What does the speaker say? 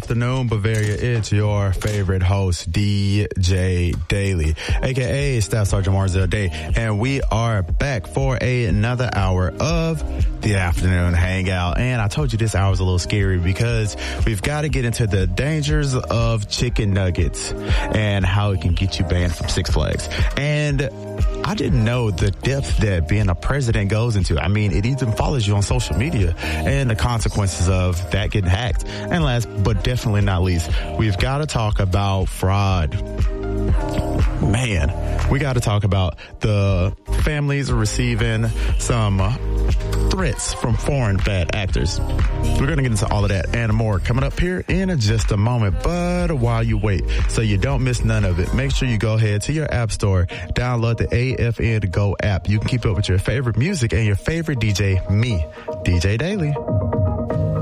afternoon, Bavaria. It's your favorite host, DJ Daily, a.k.a. Staff Sergeant Marzell Day, and we are back for another hour of the afternoon hangout. And I told you this hour was a little scary because we've got to get into the dangers of chicken nuggets and how it can get you banned from Six Flags. And I didn't know the depth that being a president goes into. I mean, it even follows you on social media and the consequences of that getting hacked. And last but definitely not least, we've got to talk about fraud. Man, we got to talk about the families receiving some threats from foreign bad actors. We're going to get into all of that and more coming up here in just a moment. But while you wait, so you don't miss none of it, make sure you go ahead to your app store, download the AFN Go app. You can keep up with your favorite music and your favorite DJ, me, DJ Daily.